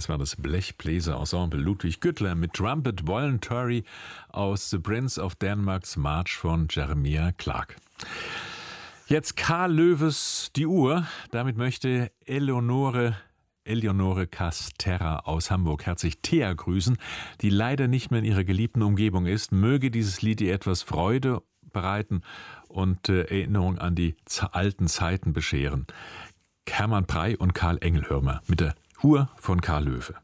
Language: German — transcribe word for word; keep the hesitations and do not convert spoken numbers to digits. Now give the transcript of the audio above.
Das war das Blechbläser-Ensemble Ludwig Güttler mit Trumpet Voluntary aus The Prince of Denmarks March von Jeremiah Clarke. Jetzt Karl Löwes Die Uhr. Damit möchte Eleonore Eleonore Casterra aus Hamburg herzlich Thea grüßen, die leider nicht mehr in ihrer geliebten Umgebung ist. Möge dieses Lied ihr etwas Freude bereiten und äh, Erinnerung an die z- alten Zeiten bescheren. Hermann Prey und Karl Engelhörmer mit der Uhr von Karl Löwe.